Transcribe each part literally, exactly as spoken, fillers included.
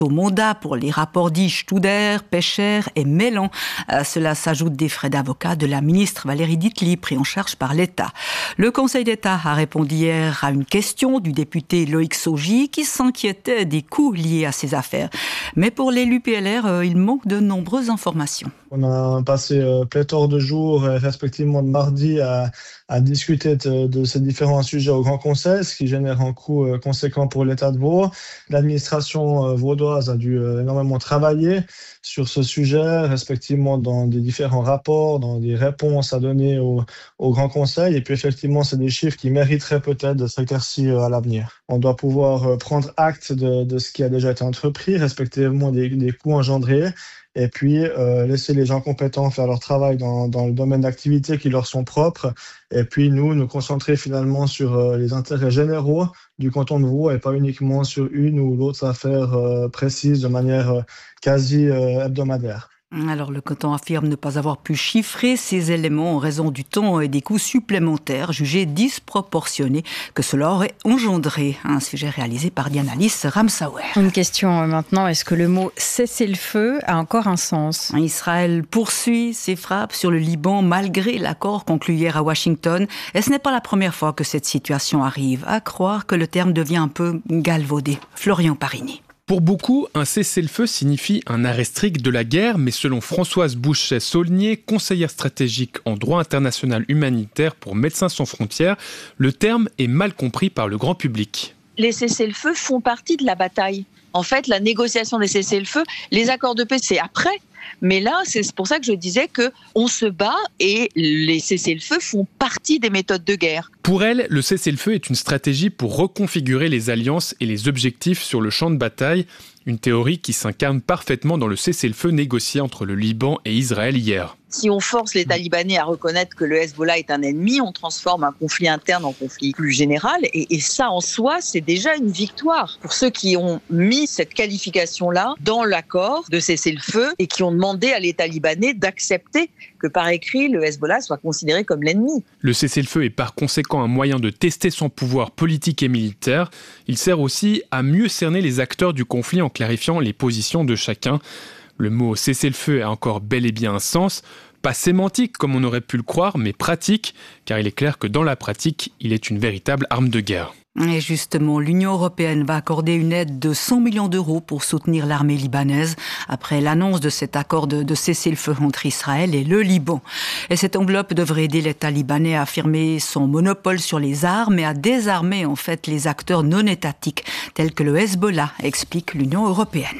au mandat pour les rapports dits Studer, Pecher et Mélan. À cela s'ajoutent des frais d'avocat de la ministre Valérie Dittli, pris en charge par l'État. Le Conseil d'État a répondu hier à une question du député Loïc Saugy qui s'inquiétait des coûts liés à ces affaires. Mais pour l'élu P L R, il manque de nombreuses informations. On a passé euh, pléthore de jours, euh, respectivement de mardi, à, à discuter de, de ces différents sujets au Grand Conseil, ce qui génère un coût euh, conséquent pour l'État de Vaud. L'administration euh, vaudoise a dû euh, énormément travailler sur ce sujet, respectivement dans des différents rapports, dans des réponses à donner au, au Grand Conseil. Et puis effectivement, c'est des chiffres qui mériteraient peut-être de s'éclaircir à l'avenir. On doit pouvoir euh, prendre acte de, de ce qui a déjà été entrepris, respectivement des, des coûts engendrés, et puis euh, laisser les gens compétents faire leur travail dans, dans le domaine d'activité qui leur sont propres, et puis nous, nous concentrer finalement sur euh, les intérêts généraux du canton de Vaud et pas uniquement sur une ou l'autre affaire euh, précise de manière euh, quasi euh, hebdomadaire. Alors, le canton affirme ne pas avoir pu chiffrer ces éléments en raison du temps et des coûts supplémentaires jugés disproportionnés que cela aurait engendré. Un sujet réalisé par Diana-Lys Ramsauer. Une question maintenant, est-ce que le mot cessez-le-feu a encore un sens ? Israël poursuit ses frappes sur le Liban malgré l'accord conclu hier à Washington. Et ce n'est pas la première fois que cette situation arrive. À croire que le terme devient un peu galvaudé. Florian Parini. Pour beaucoup, un cessez-le-feu signifie un arrêt strict de la guerre, mais selon Françoise Bouchet-Saulnier, conseillère stratégique en droit international humanitaire pour Médecins sans frontières, le terme est mal compris par le grand public. Les cessez-le-feu font partie de la bataille. En fait, la négociation des cessez-le-feu, les accords de paix, c'est après. Mais là, c'est pour ça que je disais qu'on se bat et les cessez-le-feu font partie des méthodes de guerre. Pour elle, le cessez-le-feu est une stratégie pour reconfigurer les alliances et les objectifs sur le champ de bataille. Une théorie qui s'incarne parfaitement dans le cessez-le-feu négocié entre le Liban et Israël hier. Si on force les Libanais à reconnaître que le Hezbollah est un ennemi, on transforme un conflit interne en conflit plus général. Et, et ça, en soi, c'est déjà une victoire pour ceux qui ont mis cette qualification-là dans l'accord de cessez-le-feu et qui ont demandé à l'État libanais d'accepter que par écrit, le Hezbollah soit considéré comme l'ennemi. Le cessez-le-feu est par conséquent un moyen de tester son pouvoir politique et militaire. Il sert aussi à mieux cerner les acteurs du conflit en clarifiant les positions de chacun. Le mot cessez-le-feu a encore bel et bien un sens, pas sémantique comme on aurait pu le croire, mais pratique, car il est clair que dans la pratique, il est une véritable arme de guerre. Et justement, l'Union européenne va accorder une aide de cent millions d'euros pour soutenir l'armée libanaise après l'annonce de cet accord de, de cessez-le-feu entre Israël et le Liban. Et cette enveloppe devrait aider l'État libanais à affirmer son monopole sur les armes et à désarmer en fait les acteurs non étatiques tels que le Hezbollah, explique l'Union européenne.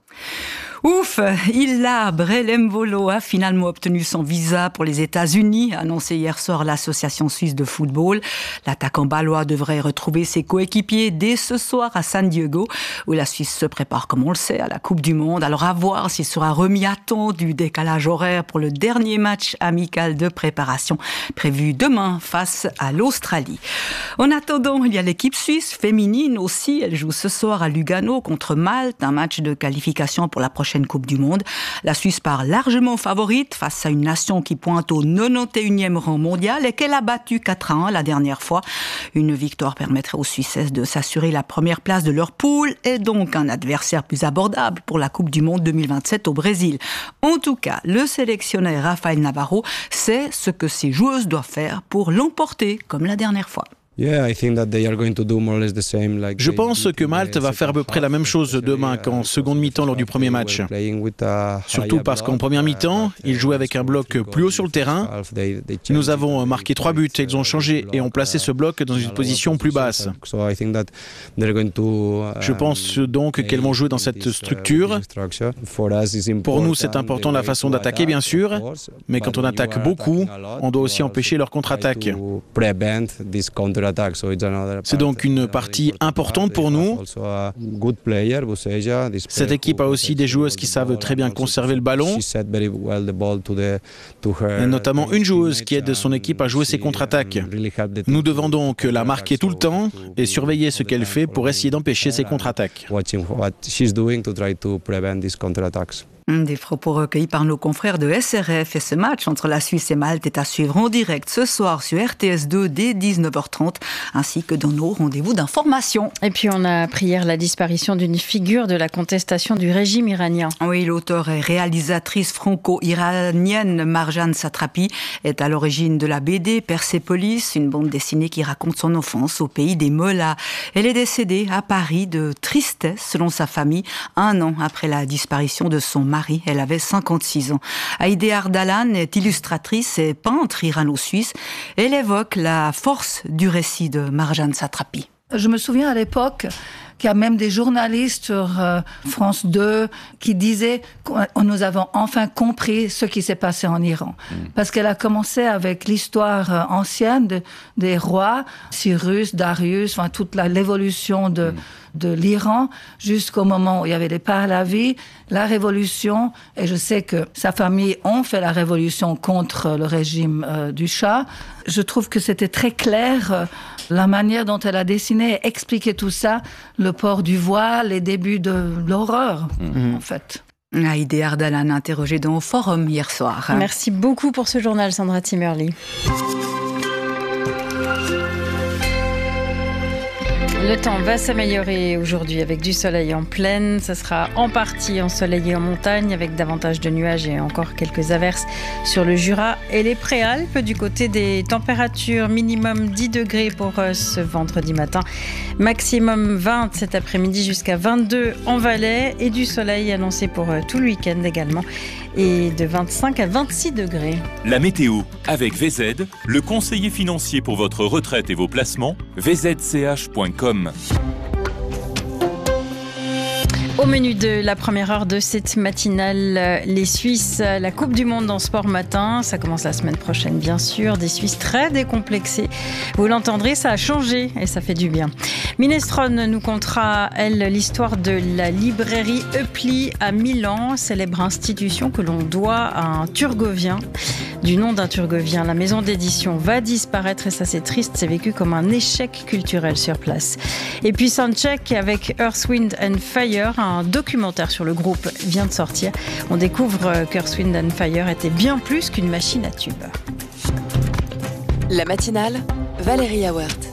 Ouf, Illa Brelem-Volo a finalement obtenu son visa pour les États-Unis, a annoncé hier soir l'Association suisse de football. L'attaquant bâlois devrait retrouver ses coéquipiers dès ce soir à San Diego, où la Suisse se prépare, comme on le sait, à la Coupe du Monde. Alors à voir s'il sera remis à temps du décalage horaire pour le dernier match amical de préparation prévu demain face à l'Australie. En attendant, il y a l'équipe suisse féminine aussi. Elle joue ce soir à Lugano contre Malte, un match de qualification pour la prochaine Coupe du Monde. La Suisse part largement favorite face à une nation qui pointe au quatre-vingt-onze e rang mondial et qu'elle a battu quatre à un la dernière fois. Une victoire permettrait aux Suissesses de s'assurer la première place de leur poule et donc un adversaire plus abordable pour la Coupe du Monde deux mille vingt-sept au Brésil. En tout cas, le sélectionneur Rafael Navarro sait ce que ses joueuses doivent faire pour l'emporter comme la dernière fois. Je pense que Malte va faire à peu près la même chose demain qu'en seconde mi-temps lors du premier match. Surtout parce qu'en première mi-temps, ils jouaient avec un bloc plus haut sur le terrain. Nous avons marqué trois buts et ils ont changé et ont placé ce bloc dans une position plus basse. Je pense donc qu'elles vont jouer dans cette structure. Pour nous, c'est important la façon d'attaquer, bien sûr, mais quand on attaque beaucoup, on doit aussi empêcher leur contre-attaque. C'est donc une partie importante pour nous. Cette équipe a aussi des joueuses qui savent très bien conserver le ballon, et notamment une joueuse qui aide son équipe à jouer ses contre-attaques. Nous devons donc la marquer tout le temps et surveiller ce qu'elle fait pour essayer d'empêcher ces contre-attaques. Des propos recueillis par nos confrères de S R F. Et ce match entre la Suisse et Malte est à suivre en direct ce soir sur R T S deux dès dix-neuf heures trente, ainsi que dans nos rendez-vous d'information. Et puis on a appris hier la disparition d'une figure de la contestation du régime iranien. Oui, l'auteure et réalisatrice franco-iranienne Marjane Satrapi est à l'origine de la B D Persépolis, une bande dessinée qui raconte son enfance au pays des Mollahs. Elle est décédée à Paris de tristesse, selon sa famille, un an après la disparition de son mari. Elle avait cinquante-six ans. Haïdé Ardalan est illustratrice et peintre irano-suisse. Elle évoque la force du récit de Marjane Satrapi. Je me souviens à l'époque qu'il y a même des journalistes sur euh, France deux qui disaient que nous avons enfin compris ce qui s'est passé en Iran. Mmh. Parce qu'elle a commencé avec l'histoire euh, ancienne de, des rois, Cyrus, Darius, enfin, toute la, l'évolution de, mmh. de l'Iran, jusqu'au moment où il y avait les Pahlavis, la révolution, et je sais que sa famille ont fait la révolution contre le régime euh, du Shah. Je trouve que c'était très clair euh, la manière dont elle a dessiné et expliqué tout ça, le port du voile, les débuts de l'horreur, mmh. en fait. Haïdé Ardalan interrogé dans le forum hier soir. Merci beaucoup pour ce journal, Sandra Timmerly. Le temps va s'améliorer aujourd'hui avec du soleil en plaine. Ce sera en partie ensoleillé en montagne avec davantage de nuages et encore quelques averses sur le Jura et les Préalpes. Du côté des températures, minimum dix degrés pour ce vendredi matin. Maximum vingt cet après-midi jusqu'à vingt-deux en Valais et du soleil annoncé pour tout le week-end également. Et de vingt-cinq à vingt-six degrés. La météo avec V Z, le conseiller financier pour votre retraite et vos placements, v z c h point com. Au menu de la première heure de cette matinale, les Suisses, la Coupe du Monde en sport matin. Ça commence la semaine prochaine, bien sûr. Des Suisses très décomplexés. Vous l'entendrez, ça a changé et ça fait du bien. Minestrone nous contera, elle, l'histoire de la librairie Eupli à Milan, célèbre institution que l'on doit à un Turgovien. Du nom d'un Turgovien, la maison d'édition va disparaître et ça c'est triste, c'est vécu comme un échec culturel sur place. Et puis Soundcheck avec Earth, Wind and Fire, un documentaire sur le groupe vient de sortir. On découvre qu'Earth, Wind and Fire était bien plus qu'une machine à tubes. La matinale, Valérie Awert.